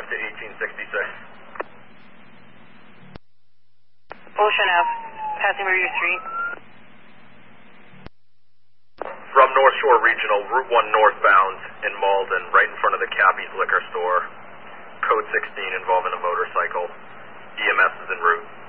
to 1866. Ocean Ave, passing Review Street. From North Shore Regional, Route 1 northbound in Malden, right in front of the Cappy's Liquor Store. Code 16 involving a motorcycle. EMS is en route.